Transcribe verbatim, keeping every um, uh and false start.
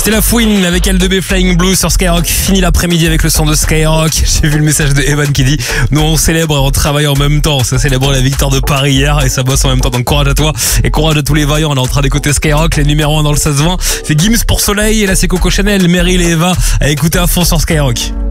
C'est la fouine avec L deux B Flying Blue sur Skyrock. Fini l'après-midi avec le son de Skyrock. J'ai vu le message de Evan qui dit nous on célèbre et on travaille en même temps. Ça célèbre la victoire de Paris hier et ça bosse en même temps. Donc courage à toi et courage à tous les vaillants. On est en train d'écouter Skyrock, les numéros un dans le seize vingt. C'est Gims pour Soleil et là c'est Coco Chanel, Meryl et Eva à écouter à fond sur Skyrock.